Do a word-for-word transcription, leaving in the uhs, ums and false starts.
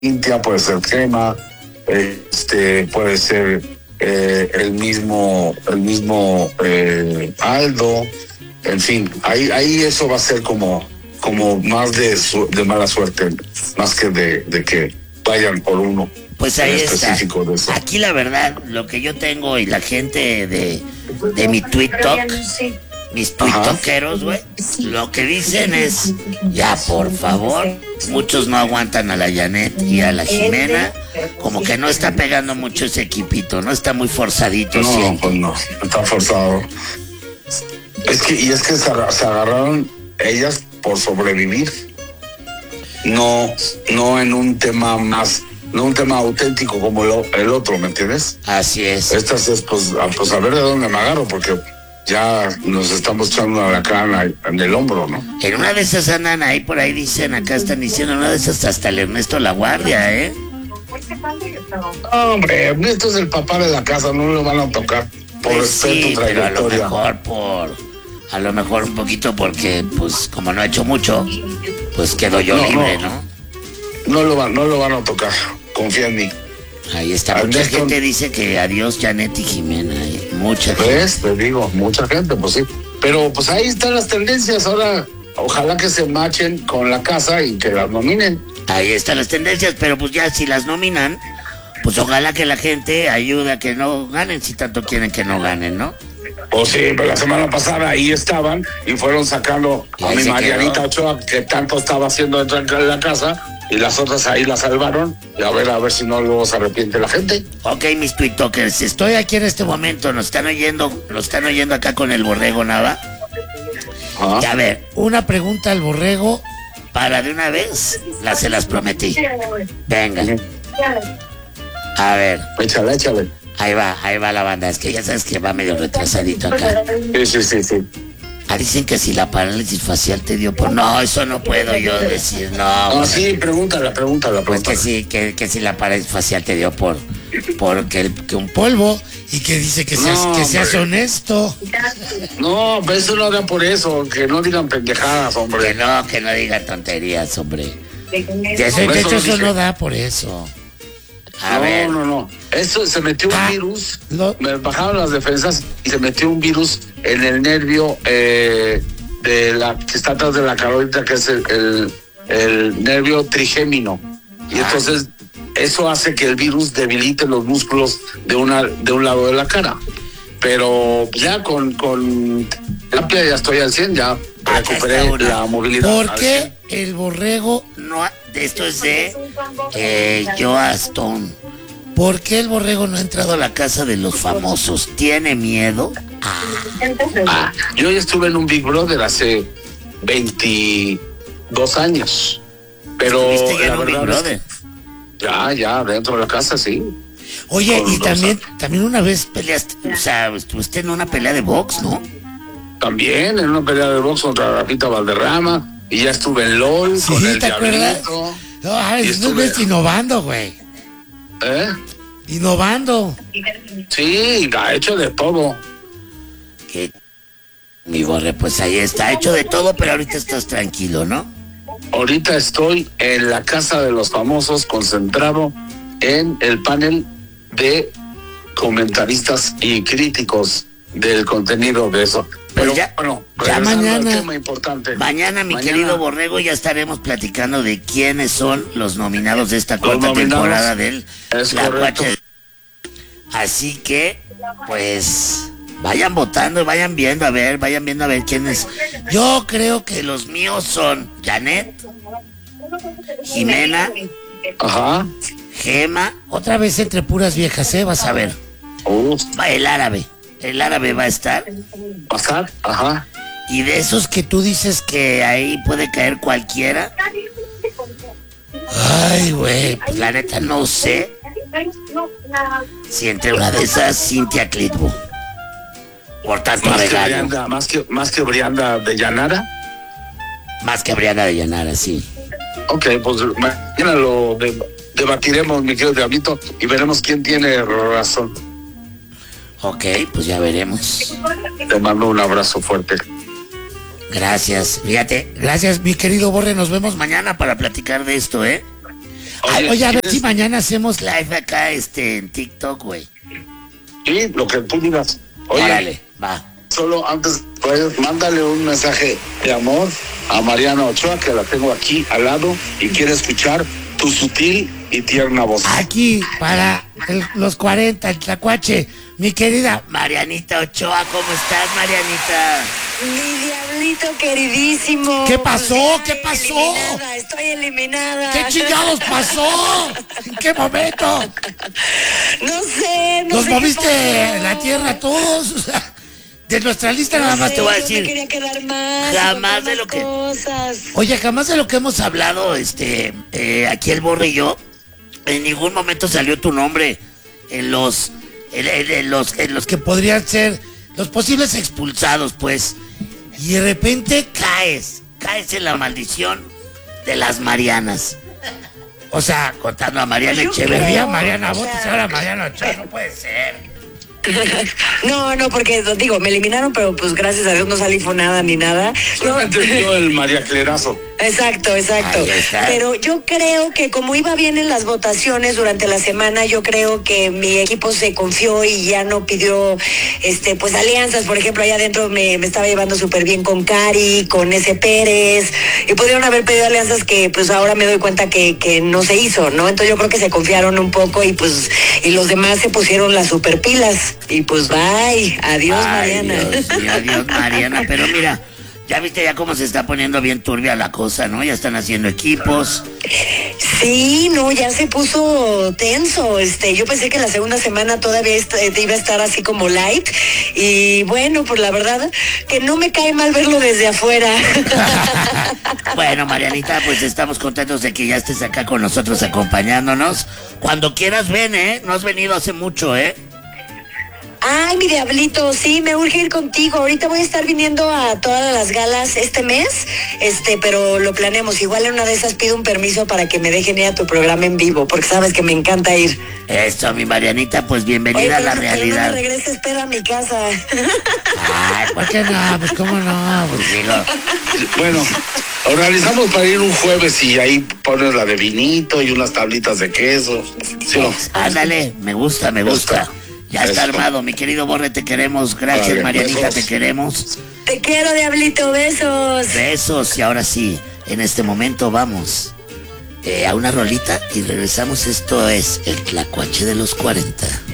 Cintia, puede ser Gema, este, puede ser eh, el mismo, el mismo eh, Aldo, en fin, ahí, ahí eso va a ser como, como más de, su, de mala suerte, más que de, de que vayan por uno. Pues ahí está. Aquí la verdad, lo que yo tengo y la gente de, de mi TweetTok, mis tuitoqueros, güey, lo que dicen es, ya por favor, muchos no aguantan a la Janet y a la Jimena, como que no está pegando mucho ese equipito, no está muy forzadito. No, siempre. Pues no, está forzado. Es que, y es que se, se agarraron ellas por sobrevivir, no, no en un tema más, no un tema auténtico como lo, el otro, ¿me entiendes? Así es. Estas es, pues, a, pues a ver de dónde me agarro, porque ya nos estamos echando a la cara en el hombro, ¿no? En una de esas andan ahí, por ahí dicen, acá están diciendo, en una de esas hasta el Ernesto La Guardia, ¿eh? No, hombre, Ernesto es el papá de la casa, no lo van a tocar por Pues respeto, sí, pero a lo trayectoria. mejor por, a lo mejor un poquito porque, pues, como no ha hecho mucho, pues quedo yo No, libre, no. ¿no? No lo van, no lo van a tocar, confía en mí. Ahí está, Ernesto- mucha gente dice que adiós Janet y Jimena, ¿eh? Mucha gente. ¿Ves? Te digo, mucha gente, pues sí. Pero pues ahí están las tendencias. Ahora, ojalá que se machen con la casa y que las nominen. Ahí están las tendencias, pero pues ya si las nominan, pues ojalá que la gente ayude a que no ganen, si tanto quieren que no ganen, ¿no? O sí, pero la semana pasada ahí estaban y fueron sacando Y a ahí mi se Marianita quedó. Ochoa, que tanto estaba haciendo dentro de la casa, y las otras ahí la salvaron. Y a ver, a ver si no luego se arrepiente la gente. Ok, mis TweetTokers, estoy aquí en este momento, nos están oyendo, nos están oyendo acá con el Borrego Nava. Ajá. Y a ver, una pregunta al Borrego para de una vez, la se las prometí. Venga, a ver, Échale, échale. ahí va, ahí va la banda, es que ya sabes que va medio retrasadito acá. Sí, sí, sí, sí. Ah, dicen que si la parálisis facial te dio por... No, eso no puedo yo decir, no. Ah, güey. sí, pregúntala, pregúntala, Pues que pregúntala. sí, que, que si la parálisis facial te dio por... por que, el- que un polvo y que dice que seas, No, que seas hombre. honesto. No, pero eso no da por eso, que no digan pendejadas, Que hombre. no, que no diga tonterías, hombre. De, eso, Por de eso hecho, lo eso dije. no da por eso. A no, ver, no, no. Eso se metió un Ah, virus, lo- me bajaron las defensas y se metió un virus en el nervio eh, de la que está atrás de la carótida, que es el, el, el nervio trigémino. Y Ah. entonces eso hace que el virus debilite los músculos de una de un lado de la cara. Pero ya con, con terapia ya estoy al cien, ya acá recuperé está una. la movilidad. ¿Por al qué cien. el borrego no ha- esto es de eh, Joa Stone? ¿Por qué el borrego no ha entrado a la casa de los famosos? ¿Tiene miedo? Ah, yo ya estuve en un Big Brother hace veintidós años. Pero ¿Estuviste ya en la un Big verdad es Brother? que ya, ya, dentro de la casa, sí. Oye, Con y Rosa. también, también una vez peleaste, o sea, estuviste en una pelea de box, ¿no? También en una pelea de box contra Rafita Valderrama. Y ya estuve en LOL Sí, con el ¿te acuerdas? Diablito. No, Y es estuve- es innovando, güey. ¿Eh? Innovando. Sí, ha hecho de todo. Que mi borre, pues ahí está, hecho de todo, pero ahorita estás tranquilo, ¿no? Ahorita estoy en la casa de los famosos, concentrado en el panel de comentaristas y críticos del contenido de eso. Pero Pues ya- bueno, ya regresando al mañana- tema importante. Mañana, mi Mañana- querido Borrego, ya estaremos platicando de quiénes son los nominados de esta cuarta nominados. temporada del Es La correcto. Cuacha. Así que, pues, vayan votando, vayan viendo, a ver, vayan viendo a ver quiénes. Yo creo que los míos son Janet, Jimena, Ajá. Gema, otra vez entre puras viejas, ¿eh? Vas a ver. Uh, Va el árabe, el árabe va a estar. pasar. Ajá. Y de esos que tú dices que ahí puede caer cualquiera. Ay, güey, pues la neta no sé si entre una de esas Cintia Clitbo. Por tanto Más que regaño. Brianda, más que, más que Brianda de Llanara. Más que Brianda de Llanara, sí. Ok, pues mañana lo de- debatiremos, mi querido Diablito, y veremos quién tiene razón. Ok, pues ya veremos. Te mando un abrazo fuerte. Gracias, fíjate. Gracias, mi querido Borre. Nos vemos mañana para platicar de esto, ¿eh? Oye, oye, a ver si mañana hacemos live acá este, en TikTok, güey. Sí, lo que tú digas. Oye, Órale, va. Solo antes, pues, mándale un mensaje de amor a Mariana Ochoa, que la tengo aquí al lado y quiere escuchar tu sutil y tierna voz. Aquí, para el, los cuarenta, el tlacuache, mi querida Marianita Ochoa, ¿cómo estás, Marianita? Mi diablito queridísimo. ¿Qué pasó? Pues ¿Qué pasó? Eliminada, estoy eliminada. ¿Qué chingados pasó? ¿En qué momento? No sé, no Nos sé moviste qué pasó. la tierra todos, o sea, de nuestra lista No nada más sé, te voy a yo decir. me quería quedar más. Jamás de más lo que- Cosas. Oye, jamás de lo que hemos hablado, este, eh, aquí el Borre y yo, en ningún momento salió tu nombre en los, en, en- en los, en los que podrían ser los posibles expulsados, pues. Y de repente caes, caes en la maldición de las Marianas. O sea, contando a Mariana Yo Echeverría, creo, Mariana o Botes, sea- ahora Mariana Ochoa, no puede ser. No, no, porque digo, me eliminaron, pero pues gracias a Dios no salí nada ni nada. No, Solamente yo el María Clerazo. Exacto, exacto. Ahí está. Pero yo creo que como iba bien en las votaciones durante la semana, yo creo que mi equipo se confió y ya no pidió este pues alianzas. Por ejemplo, allá adentro me, me estaba llevando súper bien con Cari, con ese Pérez, y pudieron haber pedido alianzas que pues ahora me doy cuenta que, que no se hizo, ¿no? Entonces yo creo que se confiaron un poco y pues y los demás se pusieron las super pilas. Y pues bye, adiós Ay, Mariana. Dios mío, adiós, Mariana. Pero mira, ya viste ya cómo se está poniendo bien turbia la cosa, ¿no? Ya están haciendo equipos. Sí, no, ya se puso tenso. Este, yo pensé que la segunda semana todavía est- iba a estar así como light. Y bueno, pues la verdad que no me cae mal verlo desde afuera. Bueno, Marianita, pues estamos contentos de que ya estés acá con nosotros acompañándonos. Cuando quieras ven, ¿eh? No has venido hace mucho, ¿eh? Ay, mi diablito, sí, me urge ir contigo. Ahorita voy a estar viniendo a todas las galas este mes, este, pero lo planeamos. Igual en una de esas pido un permiso para que me dejen ir a tu programa en vivo, porque sabes que me encanta ir. Eso, mi Marianita, pues bienvenida Oye, a la pero- pero realidad. no me regrese, espera a mi casa. Ay, ¿por qué no? Pues cómo no, pues digo. Bueno, organizamos para ir un jueves y ahí pones la de vinito y unas tablitas de queso. Sí, no. Ándale, me gusta, me gusta. Ya está Eso. armado, mi querido Borre, te queremos. Gracias, Vale, Marianita, besos. te queremos. Te quiero, diablito, besos. Besos, y ahora sí, en este momento vamos eh, a una rolita y regresamos. Esto es el Tlacuache de los cuarenta.